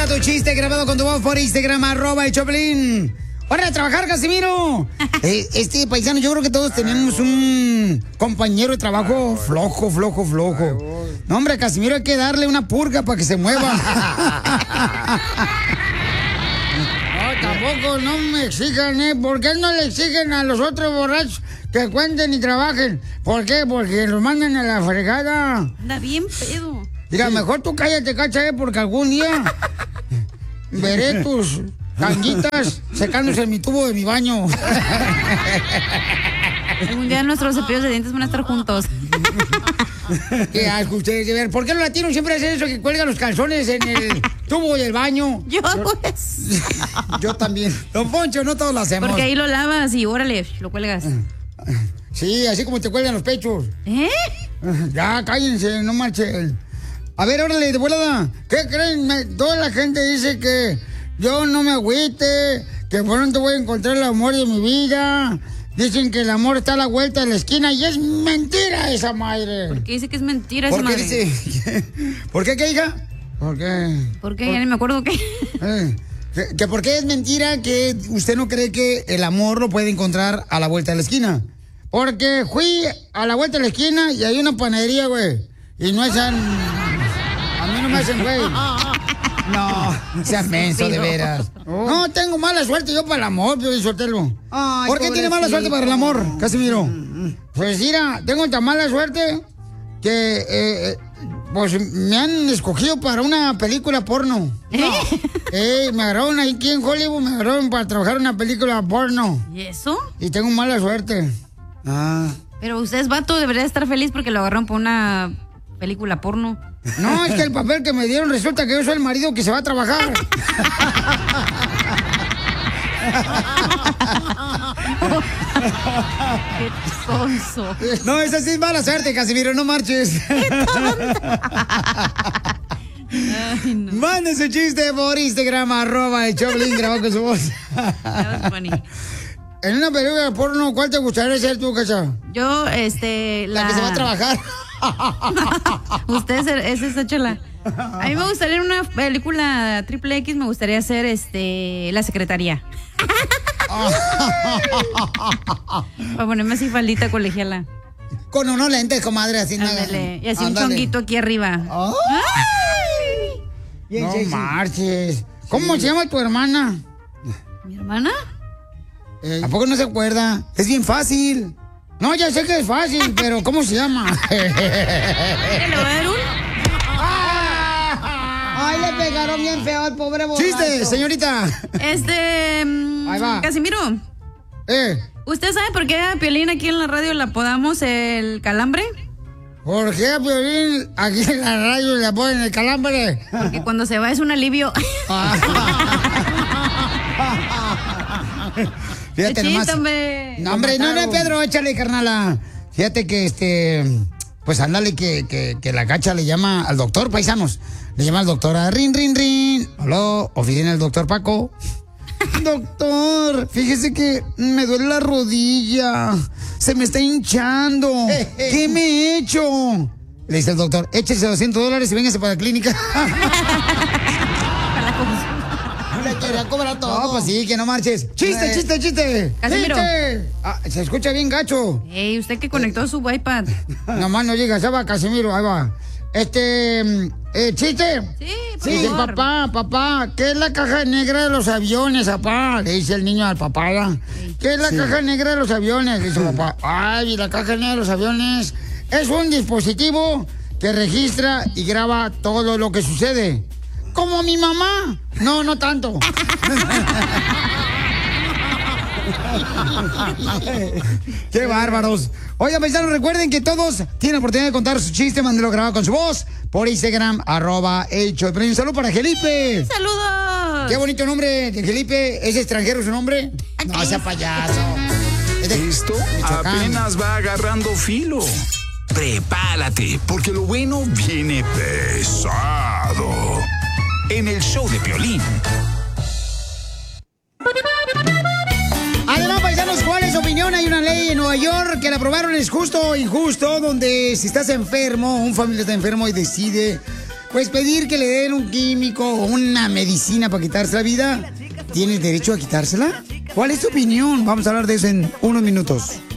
tu chiste grabado con tu voz por Instagram, @el Choplin. ¡Hora de trabajar, Casimiro! Paisano, yo creo que todos tenemos un compañero de trabajo flojo. No, hombre, Casimiro, hay que darle una purga para que se mueva. No, tampoco, no me exijan, ¿eh? ¿Por qué no le exigen a los otros borrachos que cuenten y trabajen? ¿Por qué? Porque los mandan a la fregada. Anda bien pedo. Mira, mejor tú cállate, cacha, porque algún día veré tus tanguitas secándose en mi tubo de mi baño. Algún día nuestros cepillos de dientes van a estar juntos. Qué asco ustedes de ver. ¿Por qué los latinos siempre hacen eso que cuelgan los calzones en el tubo del baño? Yo hago eso. Yo también. Don Poncho, no todos lo hacemos. Porque ahí lo lavas y órale, lo cuelgas. Sí, así como te cuelgan los pechos. ¿Eh? Ya, cállense, no marchen. A ver, órale, de volada. ¿Qué creen? Toda la gente dice que yo no me agüite, que pronto voy a encontrar el amor de mi vida. Dicen que el amor está a la vuelta de la esquina y es mentira esa madre. ¿Por qué dice que es mentira esa madre? ¿Por qué, qué, hija? ¿Por qué? ¿Por qué? Ya ni me acuerdo qué. Que por qué es mentira que usted no cree que el amor lo puede encontrar a la vuelta de la esquina. Porque fui a la vuelta de la esquina y hay una panadería, güey. Y no es a mí no me hacen, güey. No, seas menso, de veras. No, tengo mala suerte yo para el amor, Piolín Sotelo. ¿Por qué tiene mala suerte para el amor, Casimiro? Pues mira, tengo tan mala suerte que pues me han escogido para una película porno. Me agarraron aquí en Hollywood, me agarraron para trabajar en una película porno. ¿Y eso? Y tengo mala suerte. Pero usted es vato, debería estar feliz porque lo agarraron por una película porno. No, es que el papel que me dieron resulta que yo soy el marido que se va a trabajar. Qué sonso. No, esa sí es mala suerte, Casimiro, no marches. Ay, no. Mande su chiste por Instagram, @el Choplin, grabado con su voz. En una película porno, ¿cuál te gustaría ser tú, Cacha? Yo, La que se va a trabajar. Usted es esa chela. A mí me gustaría en una película triple X, me gustaría hacer La Secretaría. Para ponerme así faldita colegiala. Con unos lentes, comadre, así nada. Y así un chonguito aquí arriba. No marches. ¿Cómo se llama tu hermana? ¿Mi hermana? ¿A poco no se acuerda? Es bien fácil. No, ya sé que es fácil, pero ¿cómo se llama? ¿Le va a dar un? ¡Ay, le pegaron bien feo al pobre borracho! ¡Chiste, señorita! Ahí va. Casimiro. ¿Usted sabe por qué a Piolín aquí en la radio le apodamos el calambre? ¿Por qué a Piolín aquí en la radio le apodan el calambre? Porque cuando se va es un alivio. Fíjate nomás. No, hombre, no, Pedro, échale, carnala. Fíjate que pues ándale que la Cacha le llama al doctor, paisanos. Le llama al doctor a rin. Hola, oficina del doctor Paco. Doctor, fíjese que me duele la rodilla. Se me está hinchando. ¿Qué me he hecho? Le dice el doctor, échese $200 y véngase para la clínica. Le quería cobrar todo. No, pues sí, que no marches. ¡Chiste! Casimiro. Se escucha bien gacho. Ey, usted que conectó su iPad. Nomás no llega, se va, Casimiro, ahí va. ¿Chiste? Sí, por dice, favor. papá, ¿qué es la caja negra de los aviones, papá? Le dice el niño al papá, ¿ya? ¿Qué es la caja negra de los aviones? Le dice papá, ay, la caja negra de los aviones es un dispositivo que registra y graba todo lo que sucede. ¿Como mi mamá? No tanto. ¡Qué bárbaros! Oigan, paisanos, recuerden que todos tienen la oportunidad de contar su chiste. Mándelo grabado con su voz por Instagram, @el Choplin. Un saludo para Felipe. ¡Saludos! Qué bonito nombre de Felipe. ¿Es extranjero su nombre? No, sea payaso. Esto apenas va agarrando filo. Prepárate, porque lo bueno viene pesado. En el show de Piolín. Además, paisanos, ¿cuál es su opinión? Hay una ley en Nueva York que la aprobaron, es justo o injusto, donde si estás enfermo, un familiar está enfermo y decide pues pedir que le den un químico o una medicina para quitarse la vida, ¿tiene derecho a quitársela? ¿Cuál es tu opinión? Vamos a hablar de eso en unos minutos.